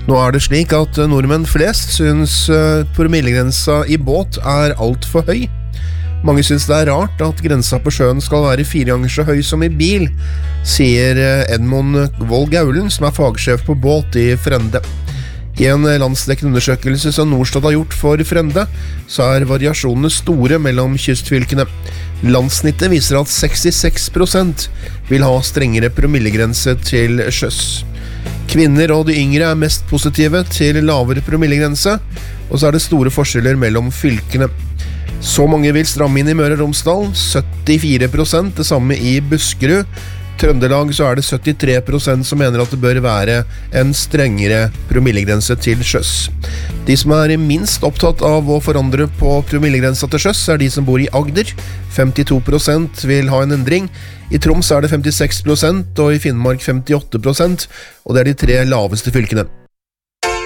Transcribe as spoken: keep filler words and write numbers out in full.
Nå er det slik at nordmenn flest synes promillegrensa i båt er alt for høy. Mange synes det er rart at grensa på sjøen skal være fire ganger så høy som i bil, sier Edmund Wold Gaulen, som er fagsjef på båt i Frende. I en landsdekkende undersøkelse som Norstat har gjort for Frende, så er variasjonene store mellom kystfylkene. Landsnittet viser at sekstiseks prosent vil ha strengere promillegrense til sjøs. Kvinner og de yngre er mest positive til lavere promillegrense, og så er det store forskjeller mellom fylkene. Så mange vil stramme inn i Møre og Romsdal, syttifire prosent, det samme i Buskerud. Trøndelag så er det syttitre prosent som mener at det bør være en strengere promillegrense til sjøs. De som er minst opptatt av å forandre på promillegrensa til sjøs er de som bor i Agder. femtito prosent vil ha en endring. I Troms er det femtiseks prosent og i Finnmark femtiåtte prosent, og det er de tre laveste fylkene.